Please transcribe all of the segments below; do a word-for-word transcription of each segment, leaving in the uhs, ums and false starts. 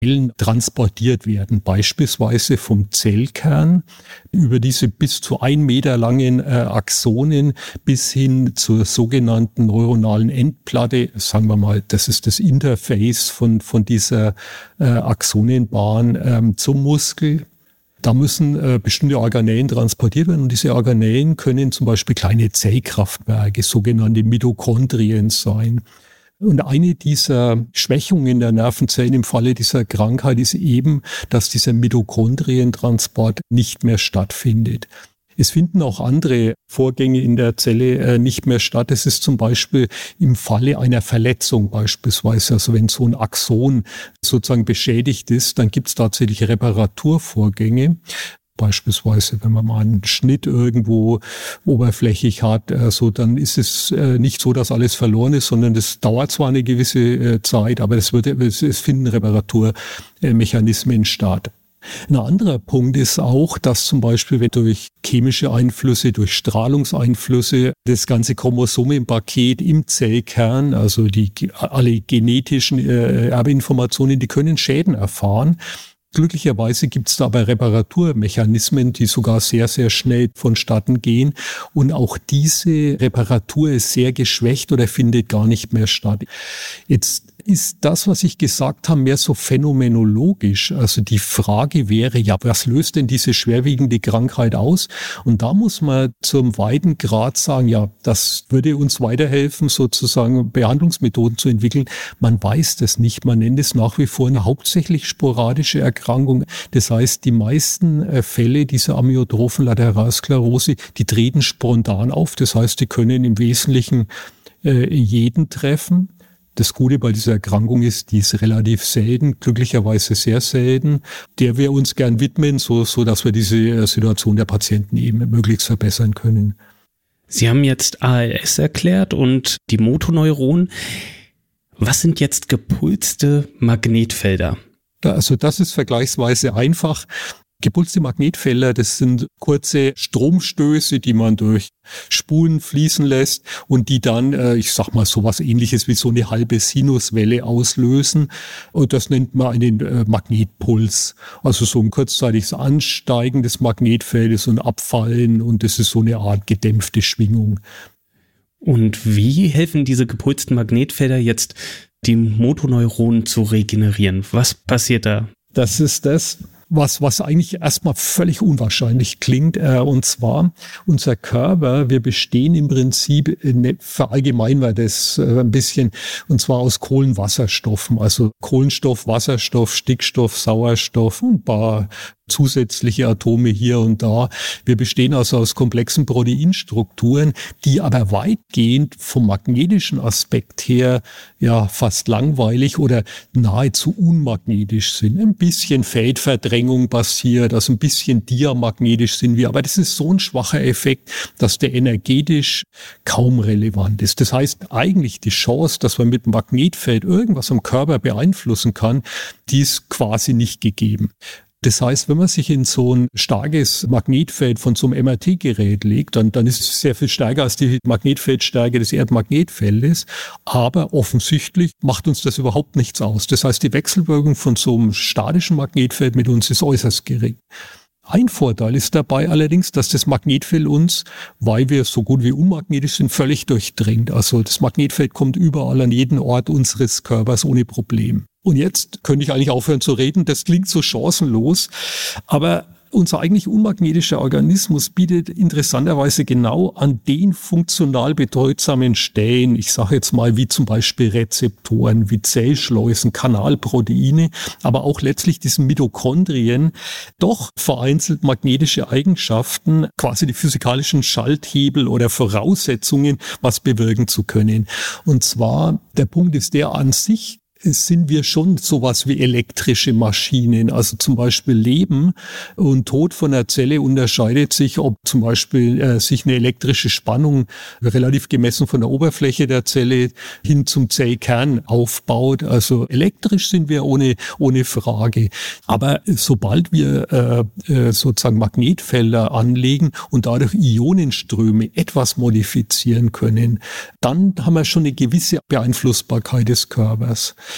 Zellen transportiert werden, beispielsweise vom Zellkern über diese bis zu ein Meter langen äh, Axonen bis hin zur sogenannten neuronalen Endplatte. Sagen wir mal, das ist das Interface von, von dieser äh, Axonenbahn ähm, zum Muskel. Da müssen äh, bestimmte Organellen transportiert werden und diese Organellen können zum Beispiel kleine Zellkraftwerke, sogenannte Mitochondrien sein. Und eine dieser Schwächungen der Nervenzellen im Falle dieser Krankheit ist eben, dass dieser Mitochondrientransport nicht mehr stattfindet. Es finden auch andere Vorgänge in der Zelle äh, nicht mehr statt. Es ist zum Beispiel im Falle einer Verletzung beispielsweise, also wenn so ein Axon sozusagen beschädigt ist, dann gibt es tatsächlich Reparaturvorgänge. Beispielsweise, wenn man mal einen Schnitt irgendwo oberflächlich hat, äh, so, dann ist es äh, nicht so, dass alles verloren ist, sondern das dauert zwar eine gewisse äh, Zeit, aber es, wird, es, es finden Reparaturmechanismen statt. Ein anderer Punkt ist auch, dass zum Beispiel, wenn durch chemische Einflüsse, durch Strahlungseinflüsse das ganze Chromosomenpaket im Zellkern, also die alle genetischen äh, Erbinformationen, die können Schäden erfahren. Glücklicherweise gibt es da aber Reparaturmechanismen, die sogar sehr, sehr schnell vonstatten gehen. Und auch diese Reparatur ist sehr geschwächt oder findet gar nicht mehr statt. Jetzt ist das, was ich gesagt habe, mehr so phänomenologisch. Also die Frage wäre, ja, was löst denn diese schwerwiegende Krankheit aus? Und da muss man zum weiten Grad sagen, ja, das würde uns weiterhelfen, sozusagen Behandlungsmethoden zu entwickeln. Man weiß das nicht. Man nennt es nach wie vor eine hauptsächlich sporadische Erkrankung. Das heißt, die meisten Fälle dieser amyotrophen Lateralsklerose, die treten spontan auf. Das heißt, die können im Wesentlichen äh, jeden treffen. Das Gute bei dieser Erkrankung ist, die ist relativ selten, glücklicherweise sehr selten, der wir uns gern widmen, so, so dass wir diese Situation der Patienten eben möglichst verbessern können. Sie haben jetzt A L S erklärt und die Motoneuronen. Was sind jetzt gepulste Magnetfelder? Also das ist vergleichsweise einfach. Gepulste Magnetfelder, das sind kurze Stromstöße, die man durch Spulen fließen lässt und die dann, äh, ich sag mal, sowas Ähnliches wie so eine halbe Sinuswelle auslösen. Und das nennt man einen äh, Magnetpuls. Also so ein kurzzeitiges Ansteigen des Magnetfeldes und Abfallen, und das ist so eine Art gedämpfte Schwingung. Und wie helfen diese gepulsten Magnetfelder jetzt, die Motoneuronen zu regenerieren? Was passiert da? Das ist das, was was eigentlich erstmal völlig unwahrscheinlich klingt. Äh, und zwar, unser Körper, wir bestehen im Prinzip, äh, verallgemeinern wir das äh, ein bisschen, und zwar aus Kohlenwasserstoffen, also Kohlenstoff, Wasserstoff, Stickstoff, Sauerstoff und ein paar zusätzliche Atome hier und da. Wir bestehen also aus komplexen Proteinstrukturen, die aber weitgehend vom magnetischen Aspekt her ja fast langweilig oder nahezu unmagnetisch sind. Ein bisschen Feldverdrängung passiert, also ein bisschen diamagnetisch sind wir, aber das ist so ein schwacher Effekt, dass der energetisch kaum relevant ist. Das heißt, eigentlich die Chance, dass man mit dem Magnetfeld irgendwas am Körper beeinflussen kann, die ist quasi nicht gegeben. Das heißt, wenn man sich in so ein starkes Magnetfeld von so einem M R T-Gerät legt, dann, dann ist es sehr viel stärker als die Magnetfeldstärke des Erdmagnetfeldes. Aber offensichtlich macht uns das überhaupt nichts aus. Das heißt, die Wechselwirkung von so einem statischen Magnetfeld mit uns ist äußerst gering. Ein Vorteil ist dabei allerdings, dass das Magnetfeld uns, weil wir so gut wie unmagnetisch sind, völlig durchdringt. Also das Magnetfeld kommt überall an jeden Ort unseres Körpers ohne Problem. Und jetzt könnte ich eigentlich aufhören zu reden, das klingt so chancenlos, aber unser eigentlich unmagnetischer Organismus bietet interessanterweise genau an den funktional bedeutsamen Stellen, ich sage jetzt mal wie zum Beispiel Rezeptoren, wie Zellschleusen, Kanalproteine, aber auch letztlich diesen Mitochondrien, doch vereinzelt magnetische Eigenschaften, quasi die physikalischen Schalthebel oder Voraussetzungen, was bewirken zu können. Und zwar, der Punkt ist der, an sich sind wir schon sowas wie elektrische Maschinen. Also zum Beispiel Leben und Tod von der Zelle unterscheidet sich, ob zum Beispiel äh, sich eine elektrische Spannung relativ gemessen von der Oberfläche der Zelle hin zum Zellkern aufbaut. Also elektrisch sind wir ohne ohne Frage. Aber sobald wir äh, äh, sozusagen Magnetfelder anlegen und dadurch Ionenströme etwas modifizieren können, dann haben wir schon eine gewisse Beeinflussbarkeit des Körpers.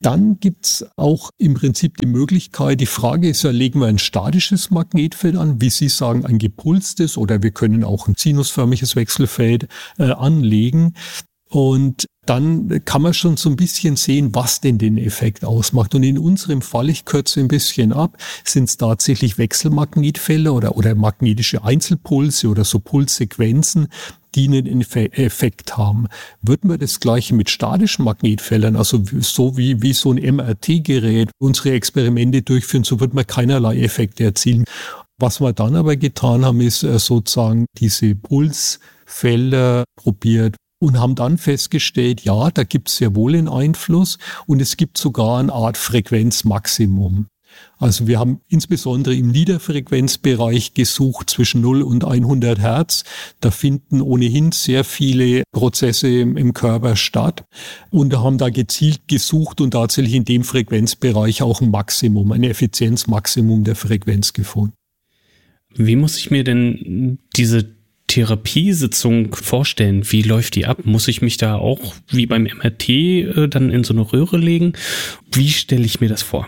Dann gibt's auch im Prinzip die Möglichkeit, die Frage ist ja, legen wir ein statisches Magnetfeld an, wie Sie sagen, ein gepulstes, oder wir können auch ein sinusförmiges Wechselfeld äh, anlegen. Und dann kann man schon so ein bisschen sehen, was denn den Effekt ausmacht. Und in unserem Fall, ich kürze ein bisschen ab, sind es tatsächlich Wechselmagnetfelder oder, oder magnetische Einzelpulse oder so Pulssequenzen, die einen Effekt haben. Würden wir das Gleiche mit statischen Magnetfeldern, also so wie, wie so ein M R T-Gerät, unsere Experimente durchführen, so würden wir keinerlei Effekte erzielen. Was wir dann aber getan haben, ist sozusagen diese Pulsfelder probiert und haben dann festgestellt, ja, da gibt es sehr wohl einen Einfluss und es gibt sogar eine Art Frequenzmaximum. Also wir haben insbesondere im Niederfrequenzbereich gesucht zwischen null und hundert Hertz. Da finden ohnehin sehr viele Prozesse im, im Körper statt und haben da gezielt gesucht und tatsächlich in dem Frequenzbereich auch ein Maximum, ein Effizienzmaximum der Frequenz gefunden. Wie muss ich mir denn diese Therapiesitzung vorstellen? Wie läuft die ab? Muss ich mich da auch wie beim M R T äh, dann in so eine Röhre legen? Wie stelle ich mir das vor?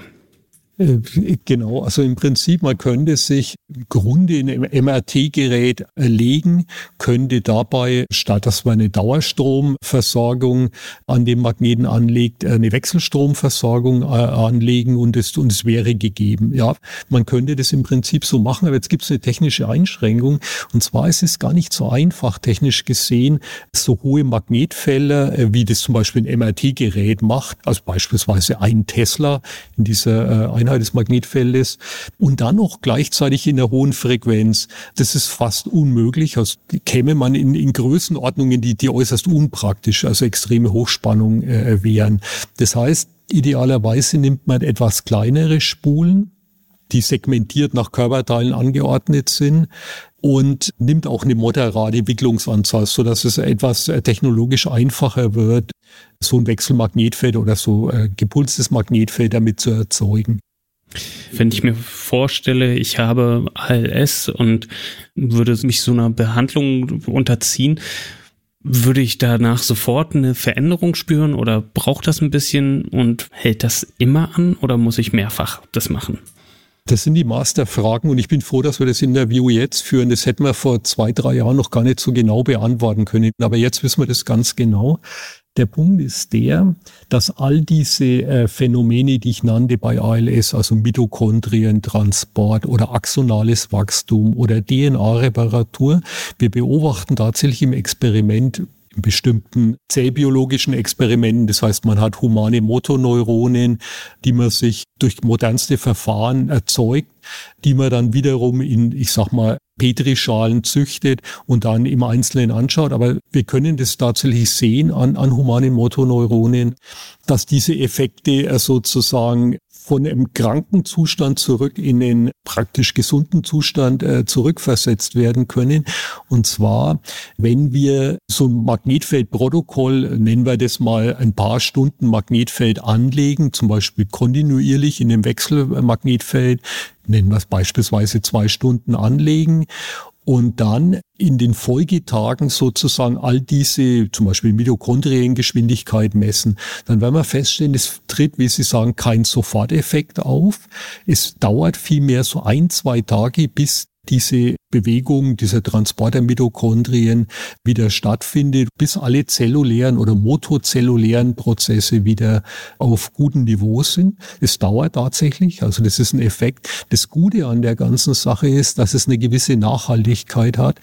Genau, also im Prinzip, man könnte sich im Grunde in ein M R T-Gerät legen, könnte dabei, statt dass man eine Dauerstromversorgung an dem Magneten anlegt, eine Wechselstromversorgung anlegen und es, und es wäre gegeben. Ja, man könnte das im Prinzip so machen, aber jetzt gibt es eine technische Einschränkung, und zwar ist es gar nicht so einfach, technisch gesehen, so hohe Magnetfelder, wie das zum Beispiel ein M R T-Gerät macht, also beispielsweise ein Tesla in dieser äh, Einheit des Magnetfeldes und dann noch gleichzeitig in der hohen Frequenz. Das ist fast unmöglich. Also käme man in, in Größenordnungen, die, die äußerst unpraktisch, also extreme Hochspannung äh, wären. Das heißt, idealerweise nimmt man etwas kleinere Spulen, die segmentiert nach Körperteilen angeordnet sind, und nimmt auch eine moderate Wicklungsanzahl, so dass es etwas technologisch einfacher wird, so ein Wechselmagnetfeld oder so äh, gepulstes Magnetfeld damit zu erzeugen. Wenn ich mir vorstelle, ich habe A L S und würde mich so einer Behandlung unterziehen, würde ich danach sofort eine Veränderung spüren oder braucht das ein bisschen und hält das immer an oder muss ich mehrfach das machen? Das sind die Masterfragen und ich bin froh, dass wir das Interview jetzt führen. Das hätten wir vor zwei, drei Jahren noch gar nicht so genau beantworten können. Aber jetzt wissen wir das ganz genau. Der Punkt ist der, dass all diese äh, Phänomene, die ich nannte bei A L S, also Mitochondrientransport oder axonales Wachstum oder D N A-Reparatur, wir beobachten tatsächlich im Experiment, in bestimmten zellbiologischen Experimenten, das heißt, man hat humane Motoneuronen, die man sich durch modernste Verfahren erzeugt, die man dann wiederum in, ich sag mal, Petrischalen züchtet und dann im Einzelnen anschaut. Aber wir können das tatsächlich sehen an, an humanen Motoneuronen, dass diese Effekte sozusagen von einem kranken Zustand zurück in den praktisch gesunden Zustand äh, zurückversetzt werden können. Und zwar, wenn wir so ein Magnetfeldprotokoll, nennen wir das mal, ein paar Stunden Magnetfeld anlegen, zum Beispiel kontinuierlich in dem Wechselmagnetfeld, nennen wir es beispielsweise zwei Stunden anlegen, und dann in den Folgetagen sozusagen all diese, zum Beispiel Mitochondriengeschwindigkeit messen, dann werden wir feststellen, es tritt, wie Sie sagen, kein Soforteffekt auf. Es dauert vielmehr so ein, zwei Tage, bis diese Bewegung, dieser Transport der Mitochondrien wieder stattfindet, bis alle zellulären oder motozellulären Prozesse wieder auf gutem Niveau sind. Es dauert tatsächlich, also das ist ein Effekt. Das Gute an der ganzen Sache ist, dass es eine gewisse Nachhaltigkeit hat.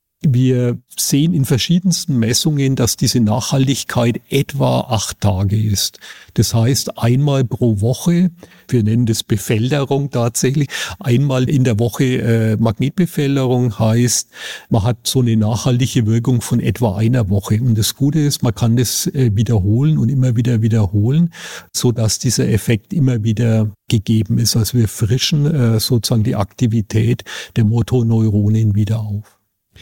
Wir sehen in verschiedensten Messungen, dass diese Nachhaltigkeit etwa acht Tage ist. Das heißt, einmal pro Woche, wir nennen das Befelderung tatsächlich, einmal in der Woche äh, Magnetbefelderung heißt, man hat so eine nachhaltige Wirkung von etwa einer Woche. Und das Gute ist, man kann das äh, wiederholen und immer wieder wiederholen, so dass dieser Effekt immer wieder gegeben ist. Also wir frischen äh, sozusagen die Aktivität der Motoneuronen wieder auf.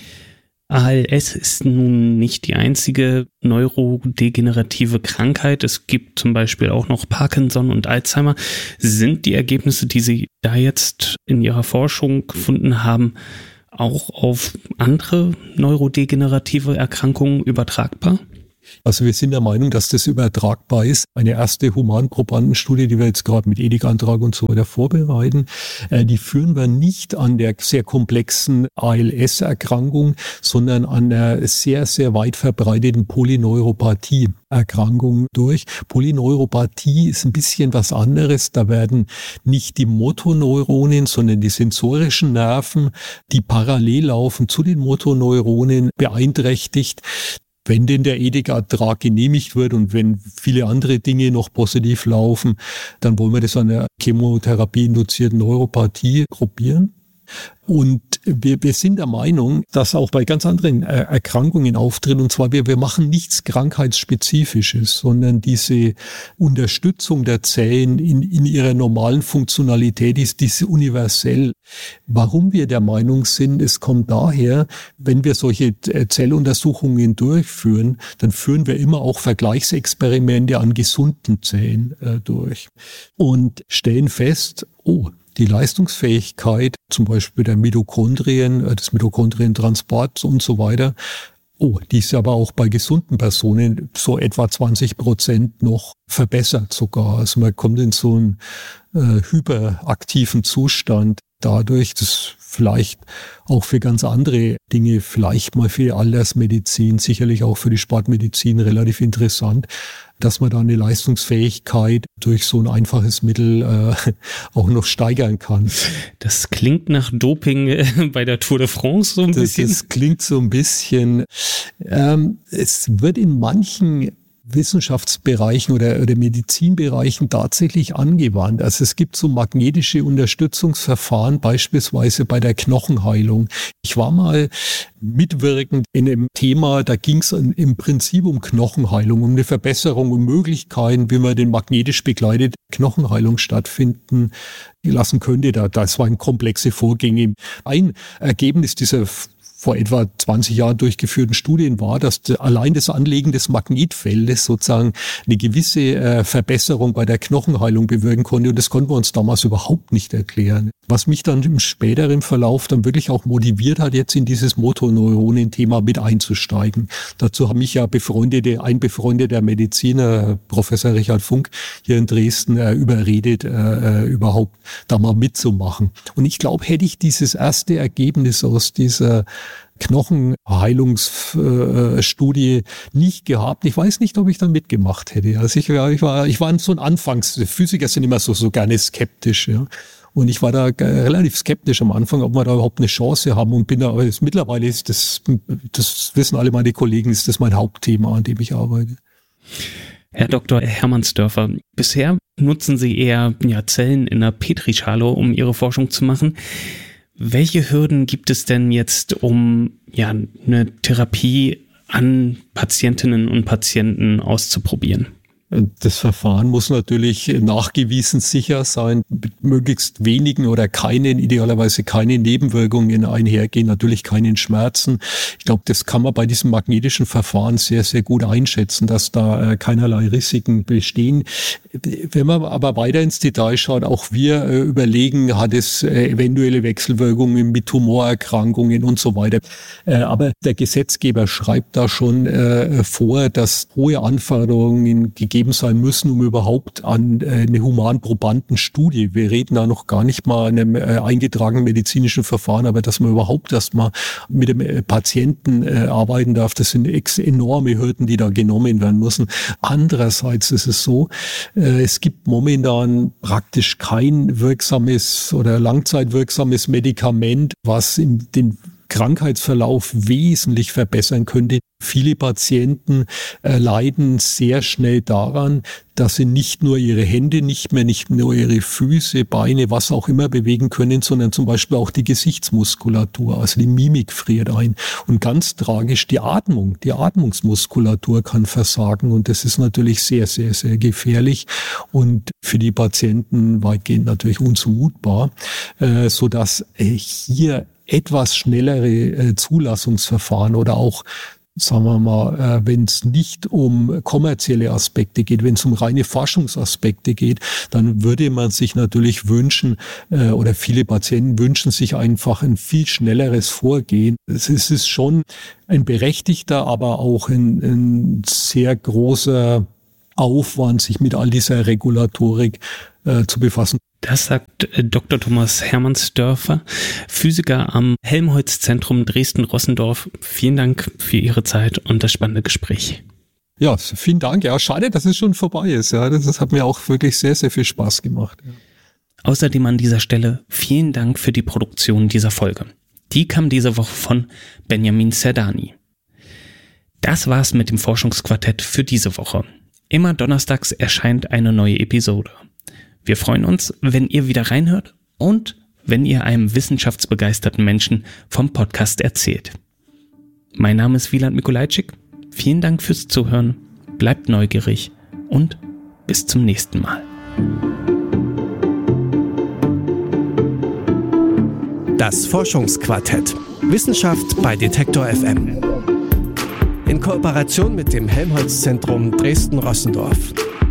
A L S ist nun nicht die einzige neurodegenerative Krankheit. Es gibt zum Beispiel auch noch Parkinson und Alzheimer. Sind die Ergebnisse, die Sie da jetzt in Ihrer Forschung gefunden haben, auch auf andere neurodegenerative Erkrankungen übertragbar? Also wir sind der Meinung, dass das übertragbar ist. Eine erste Humanprobandenstudie, die wir jetzt gerade mit Ethikantrag und so weiter vorbereiten, äh, die führen wir nicht an der sehr komplexen A L S-Erkrankung, sondern an der sehr, sehr weit verbreiteten Polyneuropathie-Erkrankung durch. Polyneuropathie ist ein bisschen was anderes. Da werden nicht die Motoneuronen, sondern die sensorischen Nerven, die parallel laufen zu den Motoneuronen, beeinträchtigt. Wenn denn der Ethikantrag genehmigt wird und wenn viele andere Dinge noch positiv laufen, dann wollen wir das an der Chemotherapie-induzierten Neuropathie gruppieren. Und wir, wir sind der Meinung, dass auch bei ganz anderen äh, Erkrankungen auftritt. Und zwar, wir, wir machen nichts Krankheitsspezifisches, sondern diese Unterstützung der Zellen in, in ihrer normalen Funktionalität ist diese universell. Warum wir der Meinung sind, es kommt daher, wenn wir solche Zelluntersuchungen durchführen, dann führen wir immer auch Vergleichsexperimente an gesunden Zellen äh, durch und stellen fest, oh, die Leistungsfähigkeit, zum Beispiel der Mitochondrien, des Mitochondrientransports und so weiter, oh, die ist aber auch bei gesunden Personen so etwa zwanzig Prozent noch verbessert sogar. Also man kommt in so einen äh, hyperaktiven Zustand dadurch, das vielleicht auch für ganz andere Dinge, vielleicht mal für die Altersmedizin, sicherlich auch für die Sportmedizin relativ interessant, dass man da eine Leistungsfähigkeit durch so ein einfaches Mittel äh, auch noch steigern kann. Das klingt nach Doping äh, bei der Tour de France so ein das, bisschen. Das klingt so ein bisschen. Ähm, es wird in manchen Wissenschaftsbereichen oder, oder Medizinbereichen tatsächlich angewandt. Also es gibt so magnetische Unterstützungsverfahren, beispielsweise bei der Knochenheilung. Ich war mal mitwirkend in einem Thema, da ging es im Prinzip um Knochenheilung, um eine Verbesserung, um Möglichkeiten, wie man den magnetisch begleitete Knochenheilung stattfinden lassen könnte. Da, das waren komplexe Vorgänge. Ein Ergebnis dieser vor etwa zwanzig Jahren durchgeführten Studien war, dass allein das Anlegen des Magnetfeldes sozusagen eine gewisse äh, Verbesserung bei der Knochenheilung bewirken konnte. Und das konnten wir uns damals überhaupt nicht erklären. Was mich dann im späteren Verlauf dann wirklich auch motiviert hat, jetzt in dieses Motoneuronen-Thema mit einzusteigen. Dazu haben mich ja befreundete, ein befreundeter Mediziner, Professor Richard Funk, hier in Dresden äh, überredet, äh, überhaupt da mal mitzumachen. Und ich glaube, hätte ich dieses erste Ergebnis aus dieser Knochenheilungsstudie nicht gehabt. Ich weiß nicht, ob ich dann mitgemacht hätte. Also ich war, ich war, ich war so ein Anfangs, Physiker sind immer so, so gerne skeptisch, ja. Und ich war da relativ skeptisch am Anfang, ob wir da überhaupt eine Chance haben und bin da, aber jetzt, mittlerweile ist das, das wissen alle meine Kollegen, ist das mein Hauptthema, an dem ich arbeite. Herr Doktor Hermannsdörfer, bisher nutzen Sie eher ja, Zellen in einer Petrischale, um Ihre Forschung zu machen. Welche Hürden gibt es denn jetzt, um ja eine Therapie an Patientinnen und Patienten auszuprobieren? Das Verfahren muss natürlich nachgewiesen sicher sein, mit möglichst wenigen oder keinen, idealerweise keine Nebenwirkungen einhergehen, natürlich keinen Schmerzen. Ich glaube, das kann man bei diesem magnetischen Verfahren sehr, sehr gut einschätzen, dass da äh, keinerlei Risiken bestehen. Wenn man aber weiter ins Detail schaut, auch wir äh, überlegen, hat es äh, eventuelle Wechselwirkungen mit Tumorerkrankungen und so weiter. Äh, aber der Gesetzgeber schreibt da schon äh, vor, dass hohe Anforderungen gegeben sein müssen, um überhaupt an äh, eine Humanprobandenstudie, wir reden da noch gar nicht mal an einem äh, eingetragenen medizinischen Verfahren, aber dass man überhaupt erst mal mit dem äh, Patienten äh, arbeiten darf, das sind ex- enorme Hürden, die da genommen werden müssen. Andererseits ist es so, äh, es gibt momentan praktisch kein wirksames oder langzeitwirksames Medikament, was in den Krankheitsverlauf wesentlich verbessern könnte. Viele Patienten äh, leiden sehr schnell daran, dass sie nicht nur ihre Hände nicht mehr, nicht nur ihre Füße, Beine, was auch immer bewegen können, sondern zum Beispiel auch die Gesichtsmuskulatur, also die Mimik friert ein. Und ganz tragisch die Atmung, die Atmungsmuskulatur kann versagen und das ist natürlich sehr, sehr, sehr gefährlich und für die Patienten weitgehend natürlich unzumutbar, äh, sodass äh, hier etwas schnellere äh, Zulassungsverfahren oder auch sagen wir mal, wenn es nicht um kommerzielle Aspekte geht, wenn es um reine Forschungsaspekte geht, dann würde man sich natürlich wünschen, oder viele Patienten wünschen sich einfach ein viel schnelleres Vorgehen. Es ist schon ein berechtigter, aber auch ein, ein sehr großer Aufwand, sich mit all dieser Regulatorik äh, zu befassen. Das sagt Doktor Thomas Hermannsdörfer, Physiker am Helmholtz-Zentrum Dresden-Rossendorf. Vielen Dank für Ihre Zeit und das spannende Gespräch. Ja, vielen Dank. Ja, schade, dass es schon vorbei ist. Ja, das, das hat mir auch wirklich sehr, sehr viel Spaß gemacht. Ja. Außerdem an dieser Stelle vielen Dank für die Produktion dieser Folge. Die kam diese Woche von Benjamin Zerdani. Das war's mit dem Forschungsquartett für diese Woche. Immer donnerstags erscheint eine neue Episode. Wir freuen uns, wenn ihr wieder reinhört und wenn ihr einem wissenschaftsbegeisterten Menschen vom Podcast erzählt. Mein Name ist Wieland Mikolajczyk. Vielen Dank fürs Zuhören. Bleibt neugierig und bis zum nächsten Mal. Das Forschungsquartett. Wissenschaft bei Detektor F M. In Kooperation mit dem Helmholtz-Zentrum Dresden-Rossendorf.